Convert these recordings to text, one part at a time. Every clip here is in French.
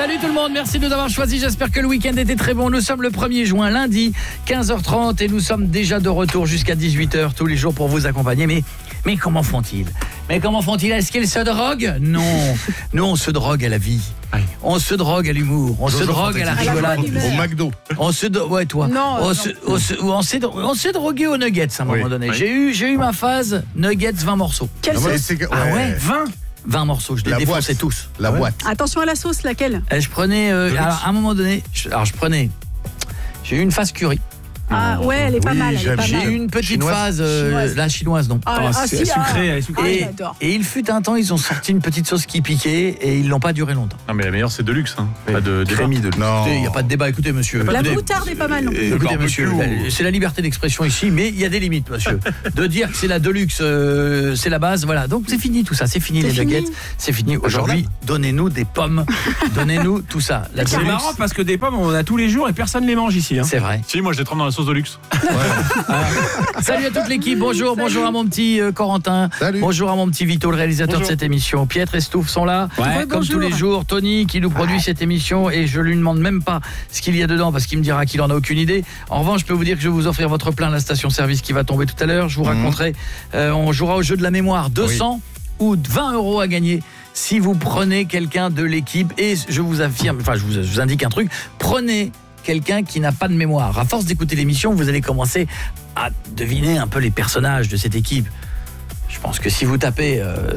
Salut tout le monde, merci de nous avoir choisis. J'espère que le week-end était très bon. Nous sommes le 1er juin, lundi, 15h30 et nous sommes déjà de retour jusqu'à 18h tous les jours pour vous accompagner. Mais comment font-ils ? Est-ce qu'ils se droguent ? Non. Nous, on se drogue à la vie. On se drogue à l'humour. On se drogue à la rigolade. Au McDo. Ouais, toi. Non, on s'est drogué aux nuggets à un moment donné. Oui. J'ai eu ma phase nuggets 20 morceaux. Quelle sauce ? 20 morceaux, je les défonçais tous. La boîte. Attention à la sauce, laquelle ? Et je prenais alors à un moment donné, j'ai eu une phase curry. Ah ouais, elle est pas mal. J'ai eu une petite phase la chinoise non. Sucrée. J'adore. Et il fut un temps, ils ont sorti une petite sauce qui piquait et ils l'ont pas duré longtemps. Non mais la meilleure c'est Deluxe pas de Crémy de Non, il y a pas de débat, écoutez monsieur. La moutarde est pas mal non plus. Écoutez monsieur, c'est la liberté d'expression ici, mais il y a des limites monsieur. De dire que c'est la Deluxe c'est la base, voilà. Donc c'est fini tout ça, c'est fini les nuggets, c'est fini. Aujourd'hui, donnez-nous des pommes. Donnez-nous tout ça. La C'est Deluxe, marrant parce que des pommes on en a tous les jours et personne les mange ici c'est vrai. Si, moi je les trempe dans la sauce Deluxe. Salut à toute l'équipe, bonjour à mon petit Corentin. Salut. Bonjour à mon petit Vito, le réalisateur de cette émission. Pietre et Stouff sont là, comme tous les jours. Tony qui nous produit cette émission et je lui demande même pas ce qu'il y a dedans parce qu'il me dira qu'il en a aucune idée. En revanche, je peux vous dire que je vais vous offrir votre plein à la station-service qui va tomber tout à l'heure. Je vous raconterai, on jouera au jeu de la mémoire, 200 ou 20 € à gagner. Si vous prenez quelqu'un de l'équipe et je vous indique un truc, prenez quelqu'un qui n'a pas de mémoire. À force d'écouter l'émission, vous allez commencer à deviner un peu les personnages de cette équipe. Je pense que si vous tapez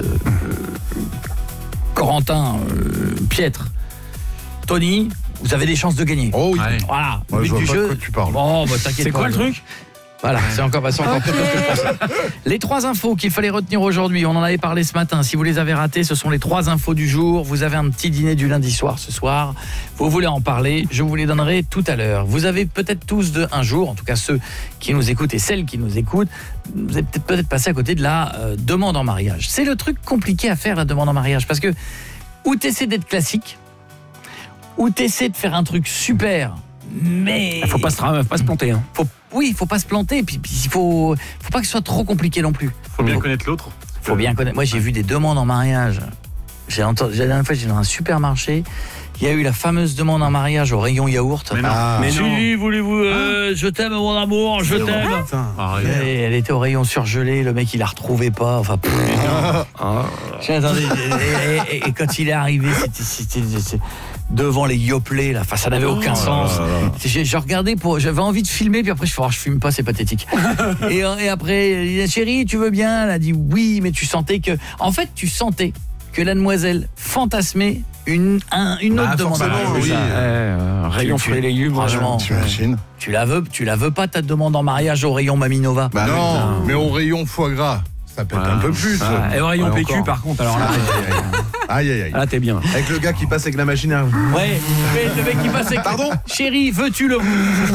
Corentin, Pietre, Tony, vous avez des chances de gagner. Oh oui. Voilà. Moi, Le je but vois du pas de jeu. quoi tu parles. Bon, t'inquiète C'est pas. quoi le truc ? Voilà, c'est encore plus comme ça. Les 3 infos qu'il fallait retenir aujourd'hui, on en avait parlé ce matin. Si vous les avez ratées, ce sont les 3 infos du jour. Vous avez un petit dîner du lundi soir ce soir. Vous voulez en parler, je vous les donnerai tout à l'heure. Vous avez peut-être tous un jour, en tout cas ceux qui nous écoutent et celles qui nous écoutent, vous êtes peut-être passé à côté de la demande en mariage. C'est le truc compliqué à faire, la demande en mariage, parce que ou t'essaies d'être classique, ou t'essaies de faire un truc super, mais Faut pas se planter hein. Faut pas se planter, puis il faut pas que ce soit trop compliqué non plus. Faut bien connaître l'autre. Faut bien connaître. Moi, j'ai vu des demandes en mariage. La dernière fois, j'étais dans un supermarché. Il y a eu la fameuse demande en mariage au rayon yaourt. Mais non. Mais non. Julie, voulez-vous je t'aime mon amour, je t'aime. Arrête. Et elle était au rayon surgelé, le mec il la retrouvait pas. Enfin, attendez, et quand il est arrivé, c'était devant les yoplait là, enfin ça n'avait aucun sens. J'ai regardé j'avais envie de filmer puis après je filme pas, c'est pathétique. et après il a dit, chérie, tu veux bien? Elle a dit oui, mais tu sentais que la demoiselle fantasmait une autre demande. Oui. Rayon fruits et légumes. Franchement, T'imagines ? tu la veux pas ta demande en mariage au rayon Maminova? Bah non, mais au rayon foie gras, ça pète un peu plus. Et au rayon Ouais, PQ encore. par contre alors là Aïe. là t'es bien. Avec le gars qui passe avec la machine à... Ouais, le mec qui passe avec... Pardon ? Chérie, veux-tu le...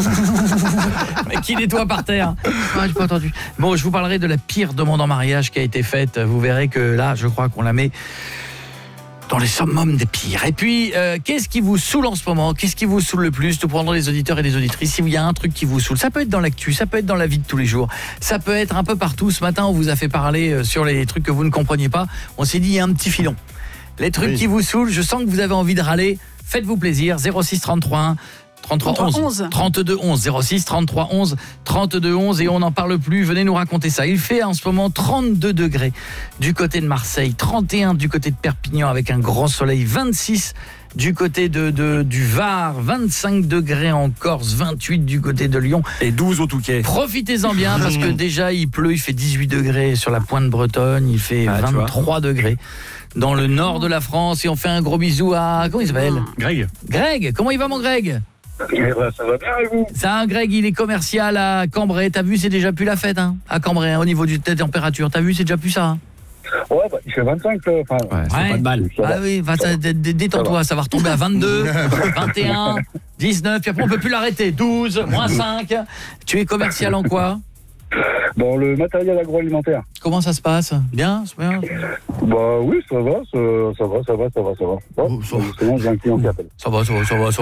Le mec qui nettoie par terre. Ah, j'ai pas entendu. Bon, je vous parlerai de la pire demande en mariage qui a été faite. Vous verrez que là, je crois qu'on la met dans les summums des pires. Et puis, qu'est-ce qui vous saoule en ce moment? Qu'est-ce qui vous saoule le plus? Nous prendrons les auditeurs et les auditrices. S'il y a un truc qui vous saoule, ça peut être dans l'actu, ça peut être dans la vie de tous les jours, ça peut être un peu partout. Ce matin, on vous a fait parler sur les trucs que vous ne compreniez pas. On s'est dit, il y a un petit filon. Les trucs qui vous saoulent, je sens que vous avez envie de râler. Faites-vous plaisir. 06 33 11 32 11 06 33 11 32 11 et on n'en parle plus, venez nous raconter ça. Il fait en ce moment 32 degrés du côté de Marseille, 31 du côté de Perpignan avec un grand soleil, 26 du côté du Var, 25 degrés en Corse, 28 du côté de Lyon et 12 au Touquet. Profitez-en bien parce que déjà il pleut, il fait 18 degrés sur la pointe bretonne, il fait 23 degrés dans le nord de la France et on fait un gros bisou à... Comment il s'appelle? Greg, comment il va mon Greg? Ça va bien et vous? Ça, Greg, il est commercial à Cambrai. T'as vu, c'est déjà plus la fête à Cambrai, au niveau de la température. T'as vu, c'est déjà plus ça. Ouais, il fait 25. C'est pas de mal. Ah oui, détends-toi, ça va retomber à 22, 21, 19, puis après on peut plus l'arrêter. 12, moins 5. Tu es commercial en quoi? Dans le matériel agroalimentaire. Comment ça se passe? Bien, c'est bien. Bah oui, ça va. Oh, justement, j'ai un client qui appelle. Ça va.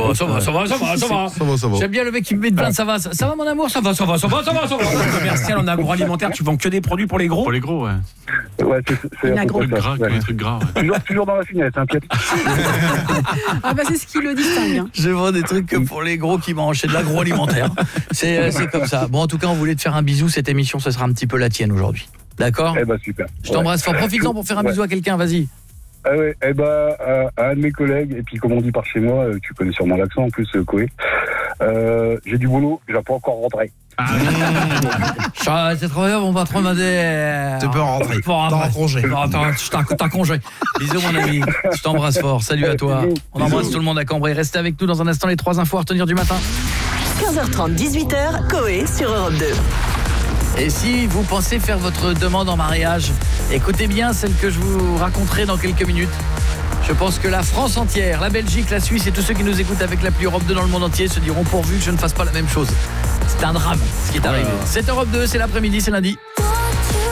J'aime bien le mec qui me met de plainte, ça va mon amour, ça va. Commercial en agroalimentaire, tu vends que des produits pour les gros? Pour les gros, ouais. Ouais, c'est Un agro. Les trucs gras, ouais. toujours dans la finesse, hein, Pierre. Ah bah c'est ce qui le distingue. Hein. Je vends des trucs que pour les gros qui mangent, c'est de l'agroalimentaire. C'est comme ça. Bon, en tout cas, on voulait te faire un bisou, cette émission, ce sera un petit peu la tienne aujourd'hui. D'accord? Eh bah super. Je t'embrasse fort. Profite-en pour faire un bisou à quelqu'un, vas-y. Ah ouais, eh bah, à un de mes collègues, et puis comme on dit par chez moi, tu connais sûrement l'accent en plus, Koé. J'ai du boulot, j'ai pas encore rentré. C'est trop bien, mon patron m'a dit... Tu peux rentrer. T'es en congé. T'as congé. Bisous, mon ami. Je t'embrasse fort. Salut à toi. On embrasse tout le monde à Cambrai. Restez avec nous dans un instant, les 3 infos à retenir du matin. 15h30, 18h, Koé sur Europe 2. Et si vous pensez faire votre demande en mariage, écoutez bien celle que je vous raconterai dans quelques minutes. Je pense que la France entière, la Belgique, la Suisse et tous ceux qui nous écoutent avec l'appli Europe 2 dans le monde entier se diront pourvu que je ne fasse pas la même chose. C'est un drame ce qui est arrivé. C'est Europe 2, c'est l'après-midi, c'est lundi.